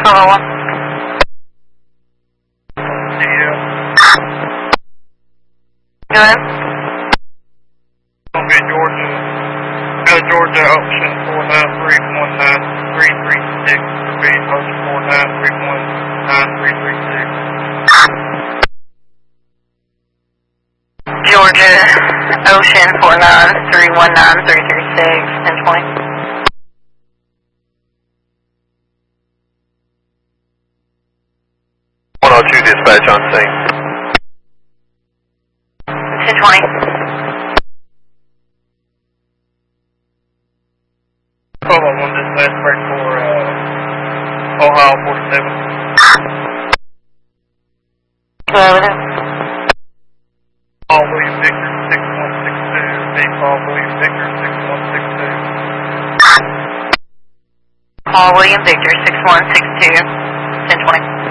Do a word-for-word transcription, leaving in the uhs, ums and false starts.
Hello, one. Yeah. Go ahead. Okay, Georgia. Go to Georgia Ocean four nine three one nine three three six. Repeat, Ocean four nine three one nine three three six. Georgia Ocean four nine three one nine three three six, ten twenty. one oh two dispatch on scene. ten twenty. Hold on, one dispatch break for uh, Ohio forty-seven. Go ahead. Paul William Victor six one six two. Repeat, Paul William Victor six one six two. Paul William Victor six one six two, ten twenty.